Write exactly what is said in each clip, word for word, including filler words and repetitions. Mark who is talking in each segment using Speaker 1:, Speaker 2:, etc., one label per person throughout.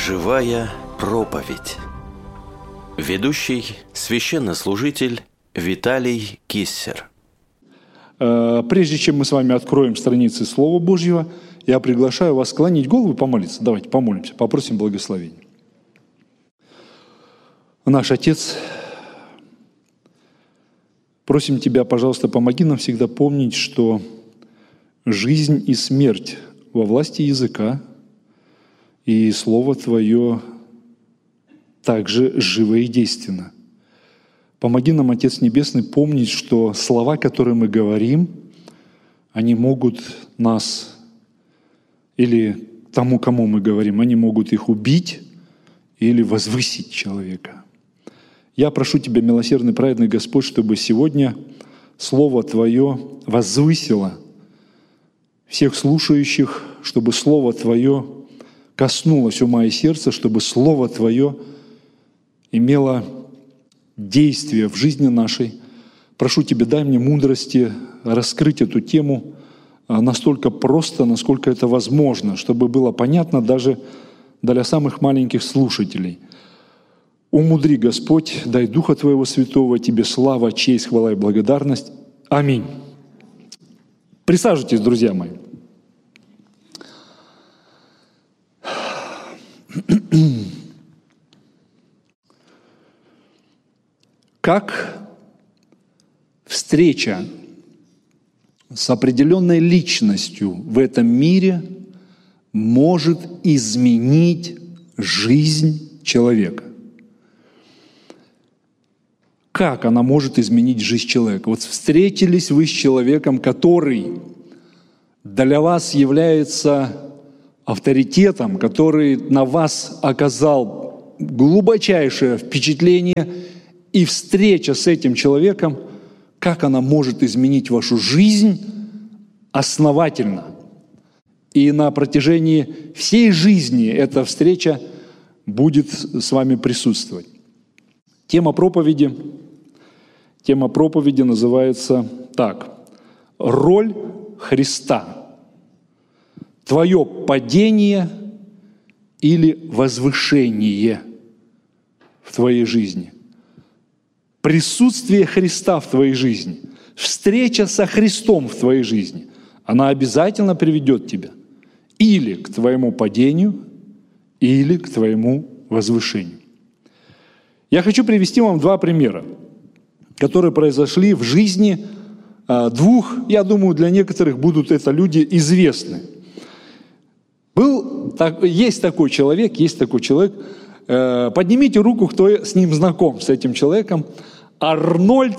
Speaker 1: Живая проповедь. Ведущий священнослужитель Виталий Киссер.
Speaker 2: Прежде чем мы с вами откроем страницы Слова Божьего, я приглашаю вас склонить голову и помолиться. Давайте помолимся, попросим благословения. Наш Отец, просим Тебя, пожалуйста, помоги нам всегда помнить, что жизнь и смерть во власти языка, и Слово Твое также живо и действенно. Помоги нам, Отец Небесный, помнить, что слова, которые мы говорим, они могут нас, или тому, кому мы говорим, они могут их убить или возвысить человека. Я прошу Тебя, милосердный, праведный Господь, чтобы сегодня Слово Твое возвысило всех слушающих, чтобы Слово Твое коснулось ума и сердца, чтобы Слово Твое имело действие в жизни нашей. Прошу Тебя, дай мне мудрости раскрыть эту тему настолько просто, насколько это возможно, чтобы было понятно даже для самых маленьких слушателей. Умудри, Господь, дай Духа Твоего Святого, Тебе слава, честь, хвала и благодарность. Аминь. Присаживайтесь, друзья мои. Как встреча с определенной личностью в этом мире может изменить жизнь человека? Как она может изменить жизнь человека? Вот встретились вы с человеком, который для вас является авторитетом, который на вас оказал глубочайшее впечатление, и встреча с этим человеком, как она может изменить вашу жизнь основательно. И на протяжении всей жизни эта встреча будет с вами присутствовать. Тема проповеди, тема проповеди называется так: «Роль Христа. Твое падение или возвышение в твоей жизни». Присутствие Христа в твоей жизни, встреча со Христом в твоей жизни, она обязательно приведет тебя или к твоему падению, или к твоему возвышению. Я хочу привести вам два примера, которые произошли в жизни двух, я думаю, для некоторых будут это люди известны. Был, так, есть такой человек, есть такой человек, э, поднимите руку, кто с ним знаком, с этим человеком. Арнольд.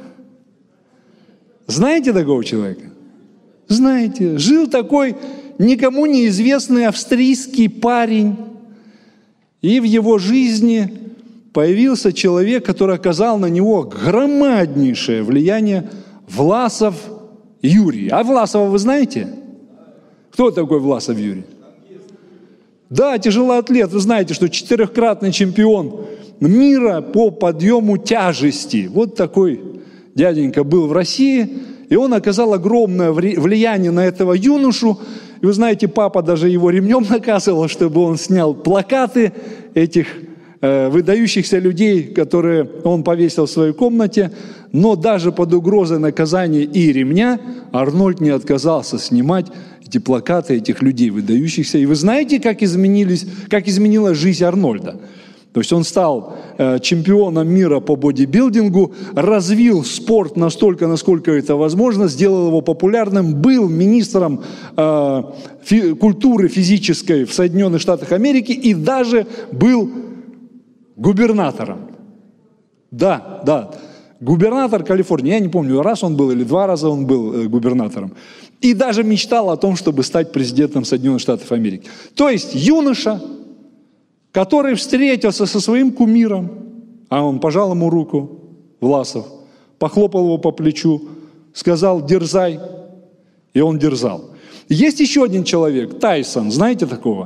Speaker 2: Знаете такого человека? Знаете. Жил такой никому неизвестный австрийский парень. И в его жизни появился человек, который оказал на него громаднейшее влияние, Власов Юрий. А Власова вы знаете? Кто такой Власов Юрий? Да, тяжелоатлет. Вы знаете, что четырехкратный чемпион мира по подъему тяжести. Вот такой дяденька был в России, и он оказал огромное влияние на этого юношу. И вы знаете, папа даже его ремнем наказывал, чтобы он снял плакаты этих э, выдающихся людей, которые он повесил в своей комнате. Но даже под угрозой наказания и ремня Арнольд не отказался снимать эти плакаты этих людей выдающихся. И вы знаете, как изменились, как изменилась жизнь Арнольда? То есть он стал э, чемпионом мира по бодибилдингу, развил спорт настолько, насколько это возможно, сделал его популярным, был министром э, фи- культуры физической в Соединенных Штатах Америки и даже был губернатором. Да, да, губернатор Калифорнии. Я не помню, раз он был или два раза он был э, губернатором. И даже мечтал о том, чтобы стать президентом Соединенных Штатов Америки. То есть юноша, который встретился со своим кумиром, а он пожал ему руку, Власов, похлопал его по плечу, сказал «дерзай», и он дерзал. Есть еще один человек, Тайсон, знаете такого?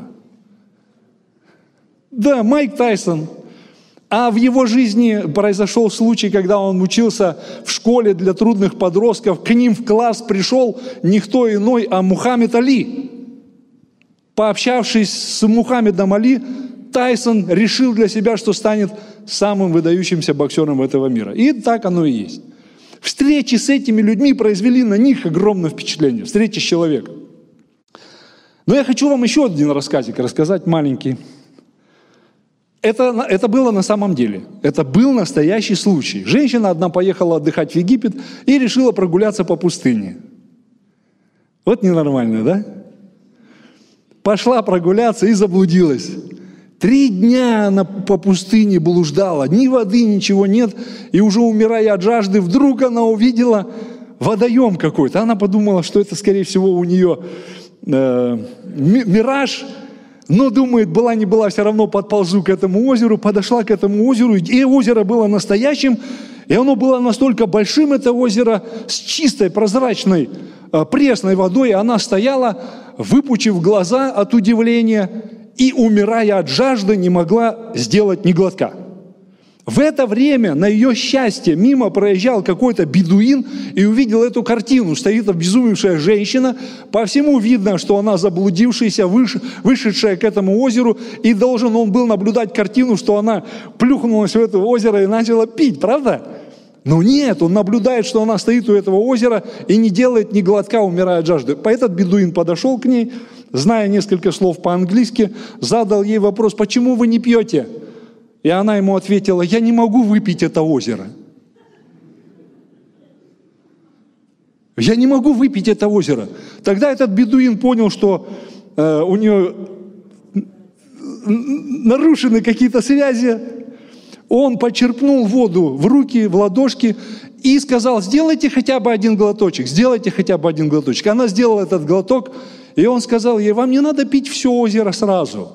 Speaker 2: Да, Майк Тайсон. А в его жизни произошел случай, когда он учился в школе для трудных подростков, к ним в класс пришел никто иной, а Мухаммед Али. Пообщавшись с Мухаммедом Али, Тайсон решил для себя, что станет самым выдающимся боксером этого мира. И так оно и есть. Встречи с этими людьми произвели на них огромное впечатление. Встречи с человеком. Но я хочу вам еще один рассказик рассказать, маленький. Это, это было на самом деле. Это был настоящий случай. Женщина одна поехала отдыхать в Египет и решила прогуляться по пустыне. Вот ненормально, да? Пошла прогуляться и заблудилась. Три дня она по пустыне блуждала, ни воды, ничего нет. И уже умирая от жажды, вдруг она увидела водоем какой-то. Она подумала, что это, скорее всего, у нее э, мираж. Но, думает, была не была, все равно подползу к этому озеру. Подошла к этому озеру, и озеро было настоящим. И оно было настолько большим, это озеро, с чистой, прозрачной, э, пресной водой. И она стояла, выпучив глаза от удивления, и, умирая от жажды, не могла сделать ни глотка. В это время, на ее счастье, мимо проезжал какой-то бедуин и увидел эту картину. Стоит обезумевшая женщина, по всему видно, что она заблудившаяся, выш, вышедшая к этому озеру, и должен он был наблюдать картину, что она плюхнулась в это озеро и начала пить, правда? Но нет, он наблюдает, что она стоит у этого озера и не делает ни глотка, умирая от жажды. Этот бедуин подошел к ней, зная несколько слов по-английски, задал ей вопрос: «Почему вы не пьете?» И она ему ответила: «Я не могу выпить это озеро». «Я не могу выпить это озеро». Тогда этот бедуин понял, что э, у нее нарушены какие-то связи. Он почерпнул воду в руки, в ладошки и сказал: «Сделайте хотя бы один глоточек, сделайте хотя бы один глоточек». Она сделала этот глоток, и он сказал ей: «Вам не надо пить все озеро сразу.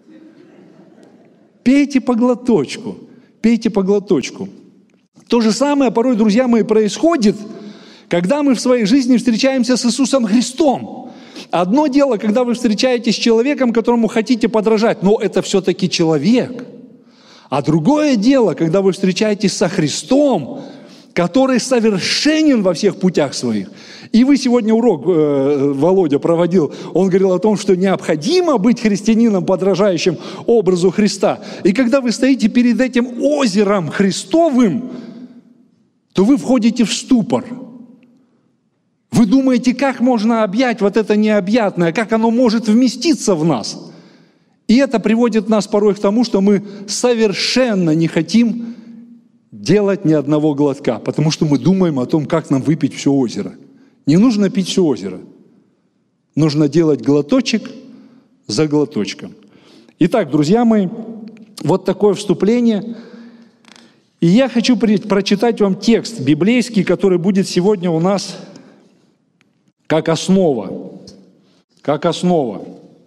Speaker 2: Пейте по глоточку, пейте по глоточку». То же самое порой, друзья мои, происходит, когда мы в своей жизни встречаемся с Иисусом Христом. Одно дело, когда вы встречаетесь с человеком, которому хотите подражать, но это все-таки человек. А другое дело, когда вы встречаетесь со Христом, который совершенен во всех путях своих. И вы сегодня урок, э, Володя проводил, он говорил о том, что необходимо быть христианином, подражающим образу Христа. И когда вы стоите перед этим озером Христовым, то вы входите в ступор. Вы думаете, как можно объять вот это необъятное, как оно может вместиться в нас. И это приводит нас порой к тому, что мы совершенно не хотим делать ни одного глотка, потому что мы думаем о том, как нам выпить все озеро. Не нужно пить все озеро. Нужно делать глоточек за глоточком. Итак, друзья мои, вот такое вступление. И я хочу прочитать вам текст библейский, который будет сегодня у нас как основа. Как основа.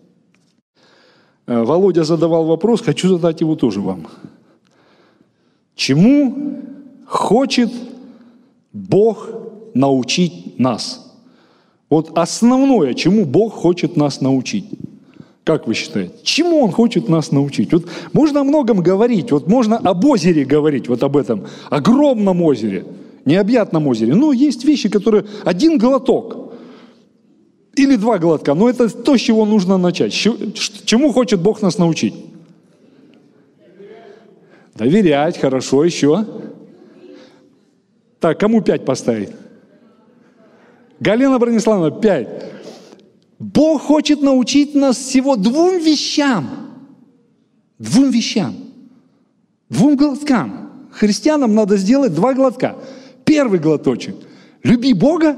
Speaker 2: Володя задавал вопрос, хочу задать его тоже вам. Чему хочет Бог научить нас? Вот основное, чему Бог хочет нас научить. Как вы считаете? Чему Он хочет нас научить? Вот можно о многом говорить, вот можно об озере говорить, вот об этом огромном озере, необъятном озере. Но есть вещи, которые один глоток или два глотка, но это то, с чего нужно начать. Чему хочет Бог нас научить? Доверять, хорошо, еще. Так, кому пять поставить? Галина Брониславовна, пять. Бог хочет научить нас всего двум вещам. Двум вещам. Двум глоткам. Христианам надо сделать два глотка. Первый глоточек – люби Бога,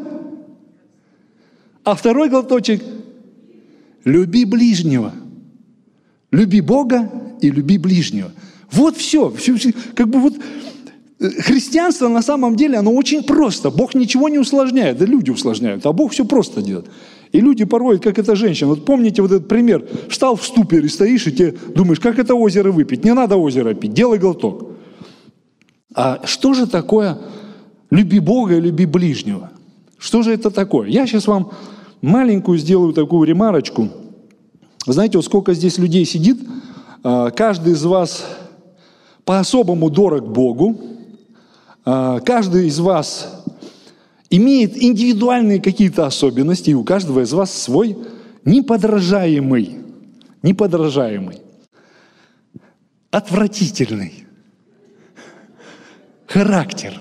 Speaker 2: а второй глоточек – люби ближнего. Люби Бога и люби ближнего. Вот все. Как бы вот христианство на самом деле, оно очень просто. Бог ничего не усложняет, да люди усложняют, а Бог все просто делает. И люди порой, как эта женщина, вот помните вот этот пример, встал в ступоре, стоишь и тебе думаешь, как это озеро выпить? Не надо озеро пить, делай глоток. А что же такое люби Бога и люби ближнего? Что же это такое? Я сейчас вам маленькую сделаю такую ремарочку. Вы знаете, вот сколько здесь людей сидит, каждый из вас по-особому дорог Богу, каждый из вас имеет индивидуальные какие-то особенности, и у каждого из вас свой неподражаемый, неподражаемый. отвратительный характер.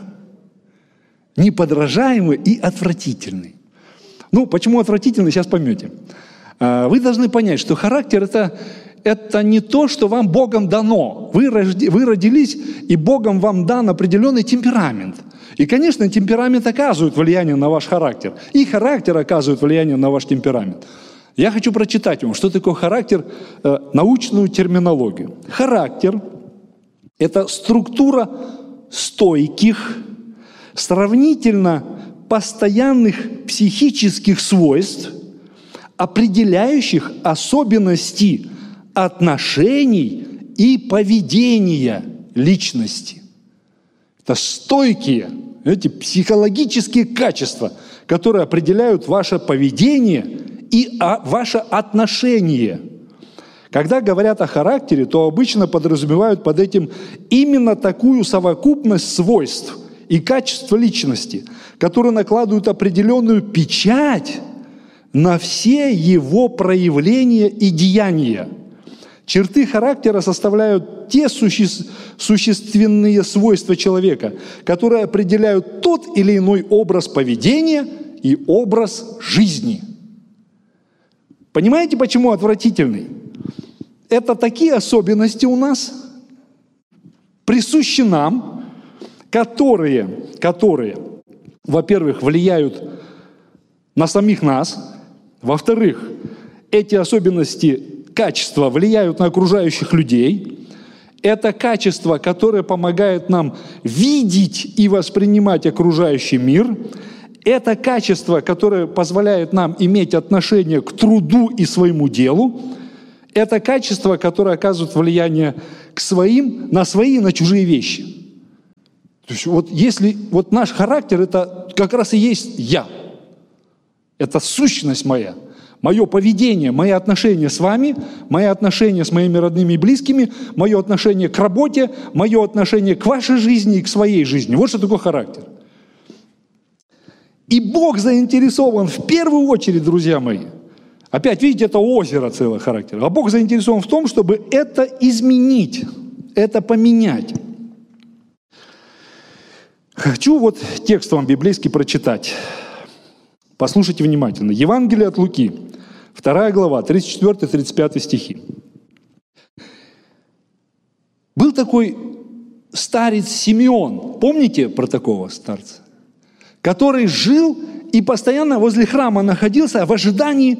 Speaker 2: Неподражаемый и отвратительный. Ну, почему отвратительный, сейчас поймете. Вы должны понять, что характер это, – это не то, что вам Богом дано. Вы, рожди, вы родились, и Богом вам дан определенный темперамент. И, конечно, темперамент оказывает влияние на ваш характер. И характер оказывает влияние на ваш темперамент. Я хочу прочитать вам, что такое характер, э, научную терминологию. Характер – это структура стойких, сравнительно постоянных психических свойств, определяющих особенности отношений и поведения личности. Это стойкие, эти психологические качества, которые определяют ваше поведение и ваше отношение. Когда говорят о характере, то обычно подразумевают под этим именно такую совокупность свойств и качеств личности, которые накладывают определенную печать на все его проявления и деяния. Черты характера составляют те суще... существенные свойства человека, которые определяют тот или иной образ поведения и образ жизни. Понимаете, почему отвратительный? Это такие особенности у нас, присущи нам, которые, которые, во-первых, влияют на самих нас, во-вторых, эти особенности, качества влияют на окружающих людей. Это качество, которое помогает нам видеть и воспринимать окружающий мир. Это качество, которое позволяет нам иметь отношение к труду и своему делу. Это качество, которое оказывает влияние к своим, на свои и на чужие вещи. То есть вот если вот наш характер, это как раз и есть я. Это сущность моя, мое поведение, мои отношения с вами, мои отношения с моими родными и близкими, мое отношение к работе, мое отношение к вашей жизни и к своей жизни. Вот что такое характер. И Бог заинтересован в первую очередь, друзья мои, опять, видите, это озеро целое характера, а Бог заинтересован в том, чтобы это изменить, это поменять. Хочу вот текст вам библейский прочитать. Послушайте внимательно. Евангелие от Луки, вторая глава, тридцать четвёртый — тридцать пятый стихи. Был такой старец Симеон, помните про такого старца? Который жил и постоянно возле храма находился в ожидании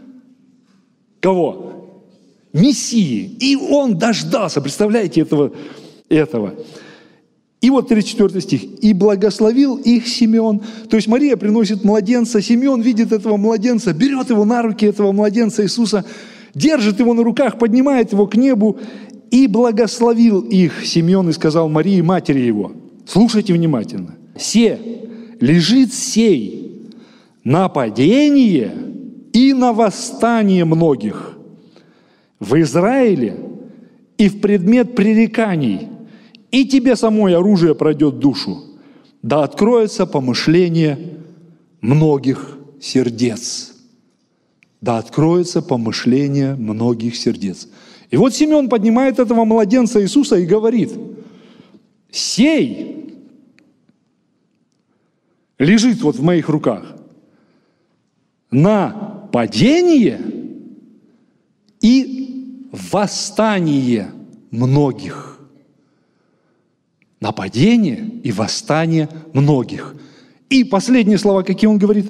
Speaker 2: кого? Мессии. И он дождался, представляете, этого, этого. И вот тридцать четвёртый стих. «И благословил их Симеон». То есть Мария приносит младенца, Симеон видит этого младенца, берет его на руки, этого младенца Иисуса, держит его на руках, поднимает его к небу и благословил их Симеон и сказал Марии, матери его. Слушайте внимательно. «Се лежит сей на падение и на восстание многих в Израиле и в предмет пререканий, и тебе самой оружие пройдет душу, да откроется помышление многих сердец». Да откроется помышление многих сердец. И вот Симеон поднимает этого младенца Иисуса и говорит: «Сей лежит вот в моих руках на падение и восстание многих». Нападение и восстание многих. И последние слова, какие он говорит?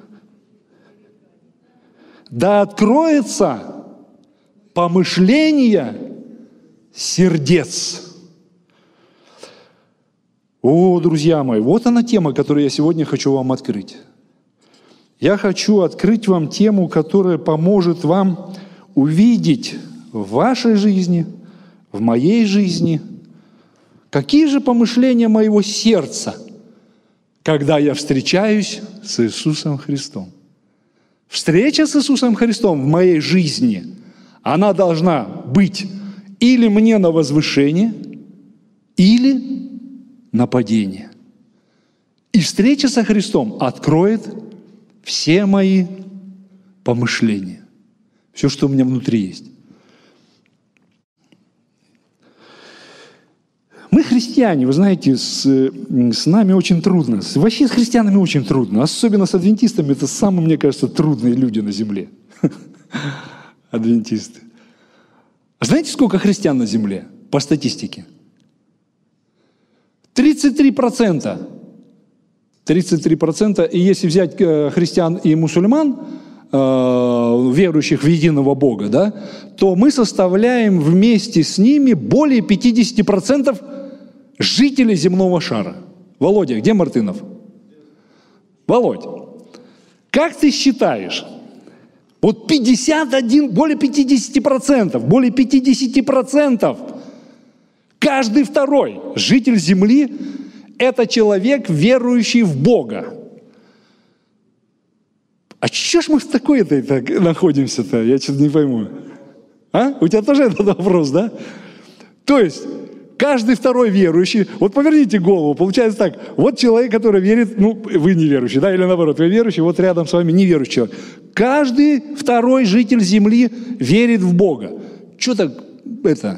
Speaker 2: Да откроется помышление сердец. О, друзья мои, вот она тема, которую я сегодня хочу вам открыть. Я хочу открыть вам тему, которая поможет вам увидеть в вашей жизни, в моей жизни, какие же помышления моего сердца, когда я встречаюсь с Иисусом Христом. Встреча с Иисусом Христом в моей жизни, она должна быть или мне на возвышение, или на падение. И встреча со Христом откроет все мои помышления, все, что у меня внутри есть. Мы христиане, вы знаете, с, с нами очень трудно. Вообще с христианами очень трудно. Особенно с адвентистами. Это самые, мне кажется, трудные люди на земле. Адвентисты. Знаете, сколько христиан на земле по статистике? тридцать три процента. тридцать три процента. И если взять христиан и мусульман, верующих в единого Бога, да, то мы составляем вместе с ними более пятьдесят процентов жителей земного шара. Володя, где Мартынов? Володь, как ты считаешь, вот пятьдесят один, более пятьдесят процентов, более пятьдесят процентов, каждый второй житель земли – это человек, верующий в Бога. А что ж мы в такой-то находимся-то? Я что-то не пойму. А? У тебя тоже этот вопрос, да? То есть, каждый второй верующий, вот поверните голову, получается так, вот человек, который верит, ну, вы не верующий, да, или наоборот, вы верующий, вот рядом с вами неверующий человек. Каждый второй житель земли верит в Бога. Что так это?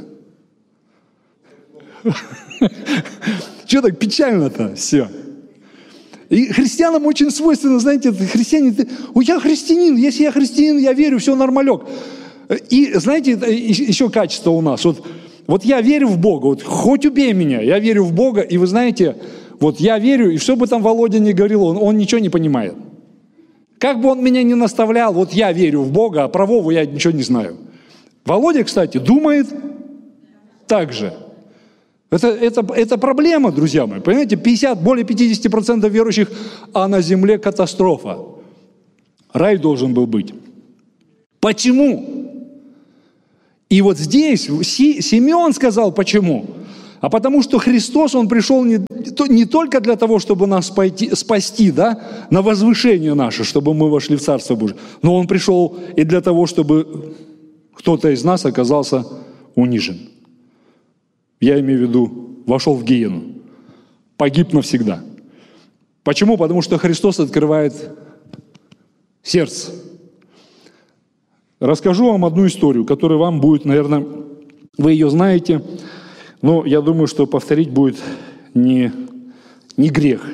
Speaker 2: Что так печально-то все? И христианам очень свойственно, знаете, христиане, я христианин, если я христианин, я верю, все нормалек. И знаете, еще качество у нас, вот, вот я верю в Бога, вот хоть убей меня, я верю в Бога, и вы знаете, вот я верю, и что бы там Володя ни говорил, он, он ничего не понимает. Как бы он меня ни наставлял, вот я верю в Бога, а про Вову я ничего не знаю. Володя, кстати, думает так же. Это, это, это проблема, друзья мои. Понимаете, пятьдесят, более пятьдесят процентов верующих, а на земле катастрофа. Рай должен был быть. Почему? И вот здесь Симеон сказал, почему? А потому что Христос, Он пришел не, не только для того, чтобы нас спасти, спасти, да, на возвышение наше, чтобы мы вошли в Царство Божие, но Он пришел и для того, чтобы кто-то из нас оказался унижен. Я имею в виду, вошел в гиену, погиб навсегда. Почему? Потому что Христос открывает сердце. Расскажу вам одну историю, которая вам будет, наверное, вы ее знаете, но я думаю, что повторить будет не, не грех.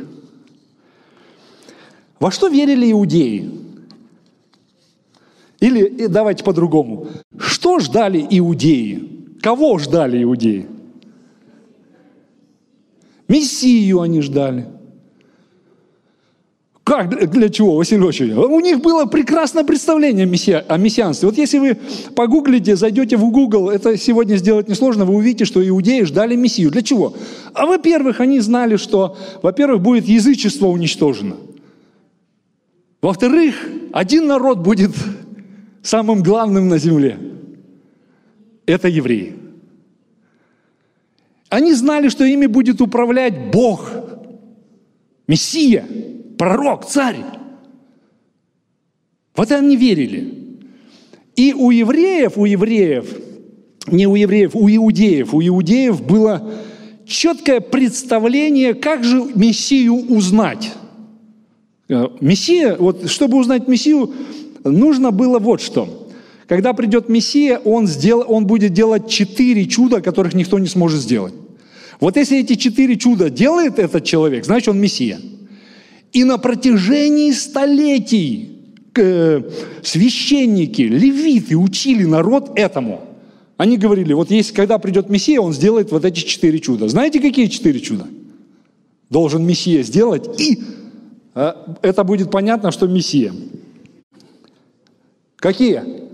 Speaker 2: Во что верили иудеи? Или давайте по-другому. Что ждали иудеи? Кого ждали иудеи? Мессию они ждали. Как, для чего, Василий Васильевич? У них было прекрасное представление о мессианстве. Вот если вы погуглите, зайдете в Google, это сегодня сделать несложно, вы увидите, что иудеи ждали Мессию. Для чего? А во-первых, они знали, что, во-первых, будет язычество уничтожено. Во-вторых, один народ будет самым главным на земле. Это евреи. Они знали, что ими будет управлять Бог, Мессия, пророк, царь. Вот они верили. И у евреев, у евреев, не у евреев, у иудеев, у иудеев было четкое представление, как же Мессию узнать. Мессия, вот чтобы узнать Мессию, нужно было вот что. Когда придет Мессия, он, сдел, он будет делать четыре чуда, которых никто не сможет сделать. Вот если эти четыре чуда делает этот человек, значит, он Мессия. И на протяжении столетий э, священники, левиты учили народ этому. Они говорили, вот если, когда придет Мессия, он сделает вот эти четыре чуда. Знаете, какие четыре чуда? Должен Мессия сделать, и э, это будет понятно, что Мессия. Какие?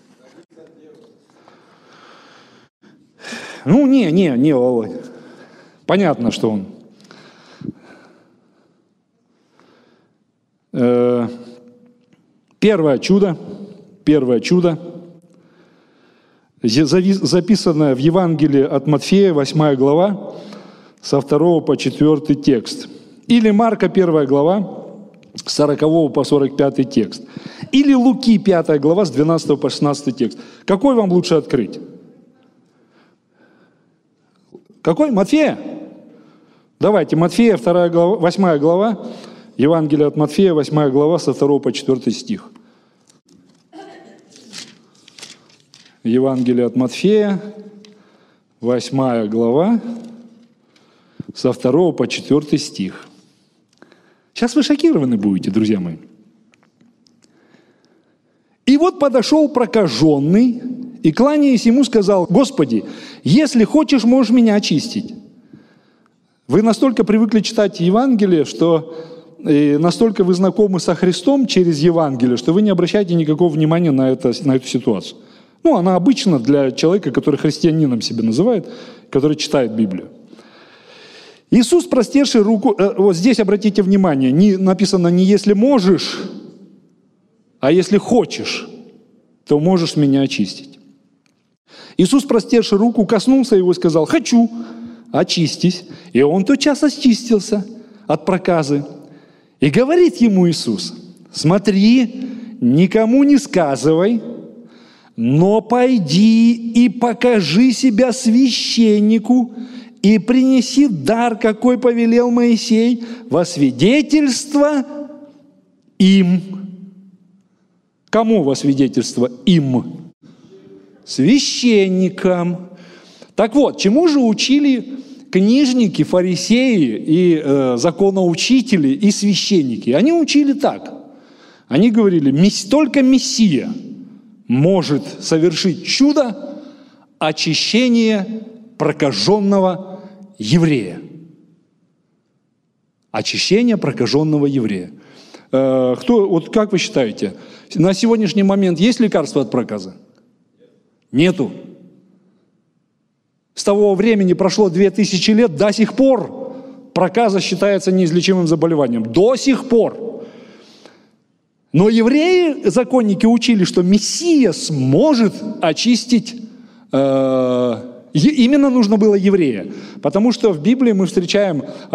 Speaker 2: Ну, не, не, не, Володя. Понятно, что он. Э, первое чудо, первое чудо, записанное в Евангелии от Матфея, восьмая глава, со второго по четвертый текст. Или Марка, первая глава, с сорокового по сорок пятый текст. Или Луки, пятая глава, с двенадцатого по шестнадцатый текст. Какой вам лучше открыть? Какой? Матфея? Давайте, Матфея, вторая глава, восьмая глава, Евангелие от Матфея, восьмая глава, со второго по четвертый стих. Евангелие от Матфея, восьмая глава, со второго по четвертый стих. Сейчас вы шокированы будете, друзья мои. «И вот подошел прокаженный, и, кланяясь ему, сказал: Господи, если хочешь, можешь меня очистить». Вы настолько привыкли читать Евангелие, что и настолько вы знакомы со Христом через Евангелие, что вы не обращаете никакого внимания на, это, на эту ситуацию. Ну, она обычна для человека, который христианином себя называет, который читает Библию. Иисус, простерший руку, вот здесь обратите внимание, не, написано не «если можешь», а «если хочешь, то можешь меня очистить». Иисус, простерший руку, коснулся его и сказал: «Хочу, очистись». И он тотчас очистился от проказы. И говорит ему Иисус: «Смотри, никому не сказывай, но пойди и покажи себя священнику, и принеси дар, какой повелел Моисей, во свидетельство им». Кому во свидетельство им? Священникам. Так вот, чему же учили книжники, фарисеи и э, законоучители и священники? Они учили так. Они говорили: только Мессия может совершить чудо очищения прокаженного еврея. Очищение прокаженного еврея. Э, кто, вот как вы считаете, на сегодняшний момент есть лекарство от проказа? Нету. С того времени прошло две тысячи лет, до сих пор проказа считается неизлечимым заболеванием. До сих пор. Но евреи, законники, учили, что Мессия сможет очистить. Э, именно нужно было еврея. Потому что в Библии мы встречаем